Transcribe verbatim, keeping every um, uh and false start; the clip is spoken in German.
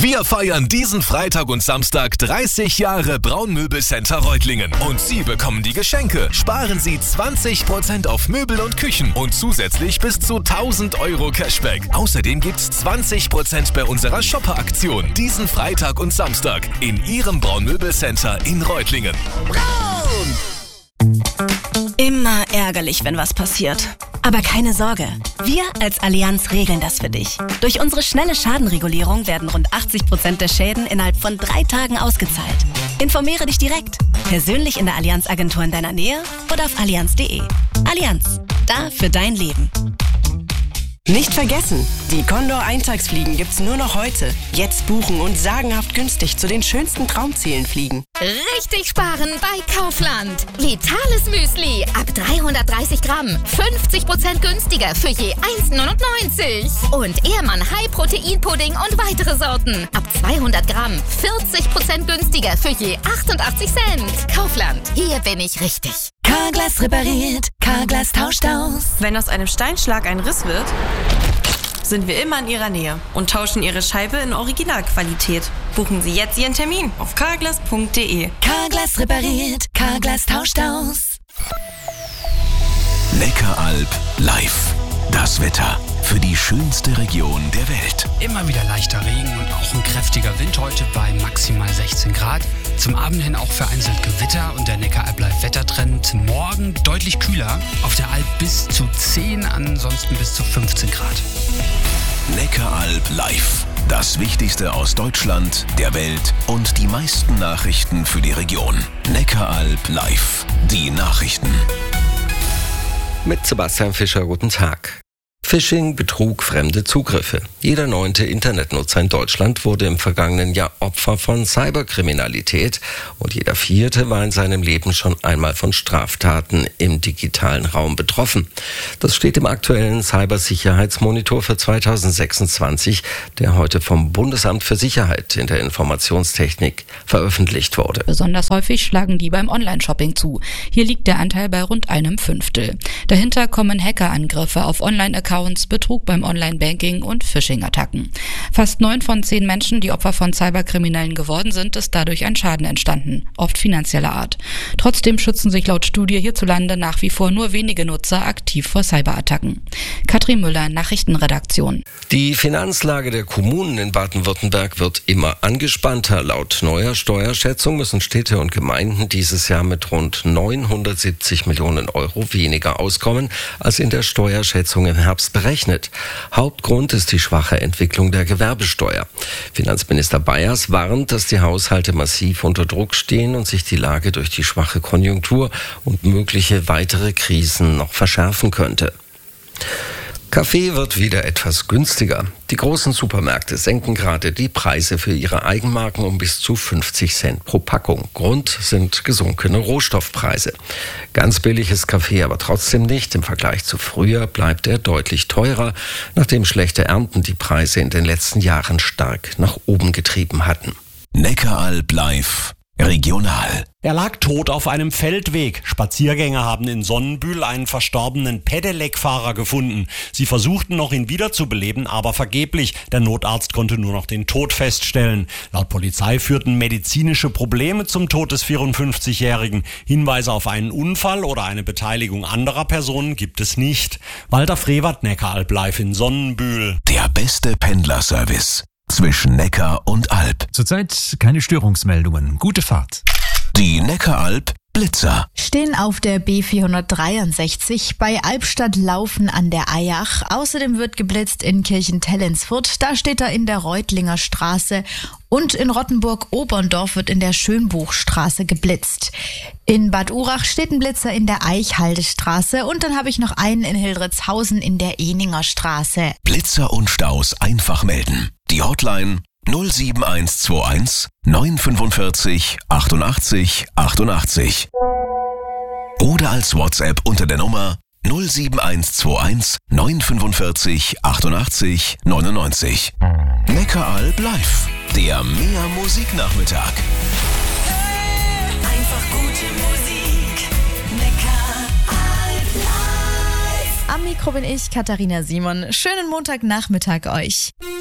Wir feiern diesen Freitag und Samstag dreißig Jahre Braunmöbelcenter Reutlingen. Und Sie bekommen die Geschenke. Sparen Sie zwanzig Prozent auf Möbel und Küchen und zusätzlich bis zu tausend Euro Cashback. Außerdem gibt's zwanzig Prozent bei unserer Shopper-Aktion. Diesen Freitag und Samstag in Ihrem Braunmöbelcenter in Reutlingen. Braun! Immer ärgerlich, wenn was passiert. Aber keine Sorge, wir als Allianz regeln das für dich. Durch unsere schnelle Schadenregulierung werden rund achtzig Prozent der Schäden innerhalb von drei Tagen ausgezahlt. Informiere dich direkt, persönlich in der Allianz-Agentur in deiner Nähe oder auf allianz punkt de. Allianz, da für dein Leben. Nicht vergessen, die Condor-Eintagsfliegen gibt's nur noch heute. Jetzt buchen und sagenhaft günstig zu den schönsten Traumzielen fliegen. Richtig sparen bei Kaufland. Vitales Müsli ab dreihundertdreißig Gramm. fünfzig Prozent günstiger für je eins Komma neunundneunzig. Und Ehrmann High-Protein-Pudding und weitere Sorten. Ab zweihundert Gramm. vierzig Prozent günstiger für je achtundachtzig Cent. Kaufland, hier bin ich richtig. Carglass repariert, Carglass tauscht aus. Wenn aus einem Steinschlag ein Riss wird, sind wir immer in Ihrer Nähe und tauschen Ihre Scheibe in Originalqualität. Buchen Sie jetzt Ihren Termin auf carglass punkt de. Carglass repariert, Carglass tauscht aus. Neckaralb live. Das Wetter für die schönste Region der Welt. Immer wieder leichter Regen und auch ein kräftiger Wind heute bei maximal sechzehn Grad. Zum Abend hin auch vereinzelt Gewitter und der Neckaralb live Wettertrend. Morgen deutlich kühler, auf der Alb bis zu zehn, ansonsten bis zu fünfzehn Grad. Neckaralb live. Das Wichtigste aus Deutschland, der Welt und die meisten Nachrichten für die Region. Neckaralb live. Die Nachrichten. Mit Sebastian Fischer, guten Tag. Phishing, Betrug, fremde Zugriffe. Jeder neunte Internetnutzer in Deutschland wurde im vergangenen Jahr Opfer von Cyberkriminalität und jeder vierte war in seinem Leben schon einmal von Straftaten im digitalen Raum betroffen. Das steht im aktuellen Cybersicherheitsmonitor für zweitausendsechsundzwanzig, der heute vom Bundesamt für Sicherheit in der Informationstechnik veröffentlicht wurde. Besonders häufig schlagen die beim Online-Shopping zu. Hier liegt der Anteil bei rund einem Fünftel. Dahinter kommen Hackerangriffe auf Online-Accounts, Betrug beim Online-Banking und Phishing-Attacken. Fast neun von zehn Menschen, die Opfer von Cyberkriminellen geworden sind, ist dadurch ein Schaden entstanden, oft finanzieller Art. Trotzdem schützen sich laut Studie hierzulande nach wie vor nur wenige Nutzer aktiv vor Cyberattacken. Katrin Müller, Nachrichtenredaktion. Die Finanzlage der Kommunen in Baden-Württemberg wird immer angespannter. Laut neuer Steuerschätzung müssen Städte und Gemeinden dieses Jahr mit rund neunhundertsiebzig Millionen Euro weniger auskommen als in der Steuerschätzung im Herbst berechnet. Hauptgrund ist die schwache Entwicklung der Gewerbesteuer. Finanzminister Bayers warnt, dass die Haushalte massiv unter Druck stehen und sich die Lage durch die schwache Konjunktur und mögliche weitere Krisen noch verschärfen könnte. Kaffee wird wieder etwas günstiger. Die großen Supermärkte senken gerade die Preise für ihre Eigenmarken um bis zu fünfzig Cent pro Packung. Grund sind gesunkene Rohstoffpreise. Ganz billig ist Kaffee aber trotzdem nicht. Im Vergleich zu früher bleibt er deutlich teurer, nachdem schlechte Ernten die Preise in den letzten Jahren stark nach oben getrieben hatten. Neckaralb live. Regional. Er lag tot auf einem Feldweg. Spaziergänger haben in Sonnenbühl einen verstorbenen Pedelec-Fahrer gefunden. Sie versuchten noch, ihn wiederzubeleben, aber vergeblich. Der Notarzt konnte nur noch den Tod feststellen. Laut Polizei führten medizinische Probleme zum Tod des vierundfünfzigjährigen. Hinweise auf einen Unfall oder eine Beteiligung anderer Personen gibt es nicht. Walter Frevert, Neckaralb live in Sonnenbühl. Der beste Pendlerservice zwischen Neckar und Alb. Zurzeit keine Störungsmeldungen. Gute Fahrt. Die Neckaralb Blitzer. Stehen auf der B vierhundertdreiundsechzig bei Albstadt Laufen an der Eyach. Außerdem wird geblitzt in Kirchentellensfurt. Da steht er in der Reutlinger Straße. Und in Rottenburg-Oberndorf wird in der Schönbuchstraße geblitzt. In Bad Urach steht ein Blitzer in der Eichhaldestraße. Und dann habe ich noch einen in Hildritzhausen in der Eninger Straße. Blitzer und Staus einfach melden. Die Hotline null sieben eins zwei eins neun fünfundvierzig achtundachtzig achtundachtzig. Oder als WhatsApp unter der Nummer null sieben eins zwei eins neun fünfundvierzig achtundachtzig neunundneunzig. Neckaralb live, der Mehr Musiknachmittag. Einfach gute Musik. Neckaralb live. Am Mikro bin ich, Katharina Simon. Schönen Montagnachmittag euch.